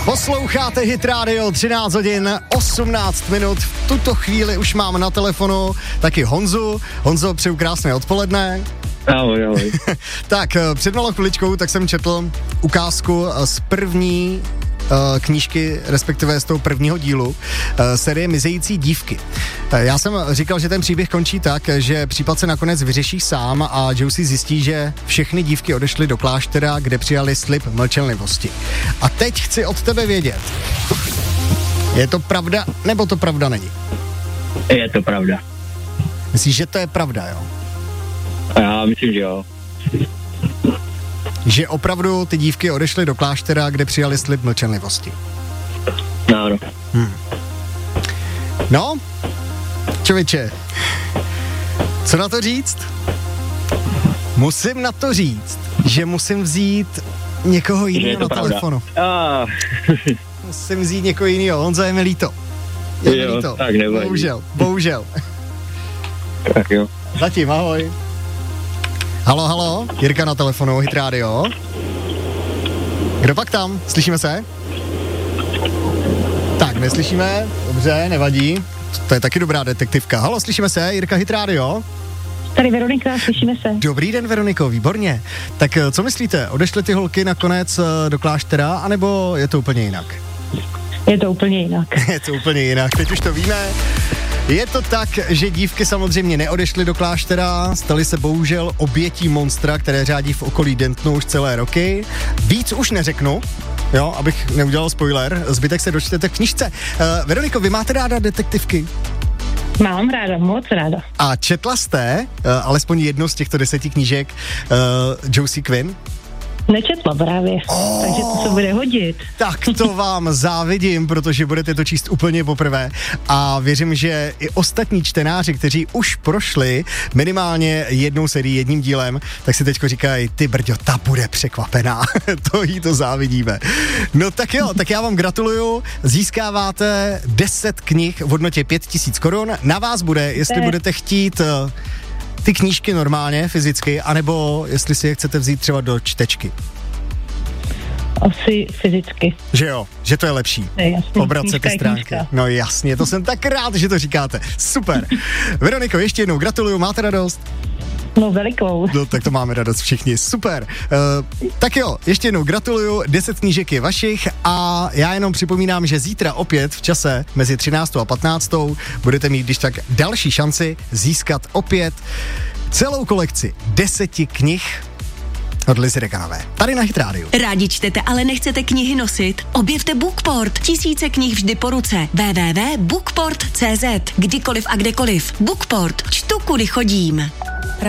Posloucháte Hit Radio, 13 hodin, 18 minut. V tuto chvíli už mám na telefonu taky Honzu. Honzo, přeju krásné odpoledne. Ahoj. Tak, před malou chviličkou tak jsem četl ukázku z první knížky, respektive z toho prvního dílu série Mizející dívky. Já jsem říkal, že ten příběh končí tak, že případ se nakonec vyřeší sám a Josie zjistí, že všechny dívky odešly do kláštera, kde přijali slib mlčenlivosti. A teď chci od tebe vědět, je to pravda, nebo to pravda není? Je to pravda. Myslíš, že to je pravda, jo? Já myslím, že jo. Že opravdu ty dívky odešly do kláštera, kde přijali slib mlčenlivosti. Ano. No, člověče, co na to říct? Musím na to říct, že musím vzít někoho jiného na telefonu. Musím vzít někoho jiného. Honza, je mi líto. Tak nevadí. Bohužel. Tak jo. Zatím, ahoj. Halo, Jirka na telefonu, Hit Radio. Kdo pak tam? Slyšíme se? Tak, neslyšíme? Dobře, nevadí. To je taky dobrá detektivka. Halo, slyšíme se? Jirka, Hit Radio. Tady Veronika, slyšíme se. Dobrý den, Veroniko, výborně. Tak co myslíte, odešly ty holky nakonec do kláštera, anebo je to úplně jinak? Je to úplně jinak. Je to úplně jinak, teď už to víme. Je to tak, že dívky samozřejmě neodešly do kláštera, staly se bohužel obětí monstra, které řádí v okolí Dentonu už celé roky. Víc už neřeknu, jo, abych neudělal spoiler, zbytek se dočtete v knížce. Veroniko, vy máte ráda detektivky? Mám ráda, moc ráda. A četla jste alespoň jednu z těchto 10 knížek Josie Quinn? Nečetla právě, takže to se bude hodit. Tak to vám závidím, protože budete to číst úplně poprvé a věřím, že i ostatní čtenáři, kteří už prošli minimálně jednou sérií, jedním dílem, tak si teďko říkají, ty brďo, ta bude překvapená, to jí to závidíme. No tak jo, tak já vám gratuluju, získáváte 10 knih v hodnotě 5000 korun, na vás bude, jestli budete chtít ty knížky normálně, fyzicky, anebo jestli si je chcete vzít třeba do čtečky. Asi fyzicky. Že jo, že to je lepší. Obracet ty stránky. Knížka. No jasně, to jsem tak rád, že to říkáte. Super. Veroniko, ještě jednou gratuluju, máte radost? No velikou. No tak to máme radost všichni, super. Tak jo, ještě jednou gratuluju, 10 knížek je vašich a já jenom připomínám, že zítra opět v čase mezi 13. a 15. budete mít když tak další šanci získat opět celou kolekci 10 knih od Lizy Reganové. Tady na Hit Radio. Rádi čtete, ale nechcete knihy nosit? Objevte Bookport. Tisíce knih vždy po ruce. www.bookport.cz. Kdykoliv a kdekoliv. Bookport. Čtu, kudy chodím.